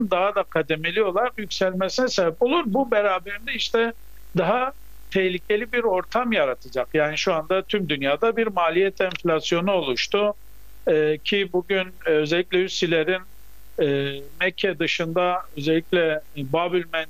daha da kademeli olarak yükselmesine sebep olur. Bu beraberinde işte daha tehlikeli bir ortam yaratacak. Yani şu anda tüm dünyada bir maliyet enflasyonu oluştu. Ki bugün özellikle Hüsilerin Mekke dışında özellikle Babül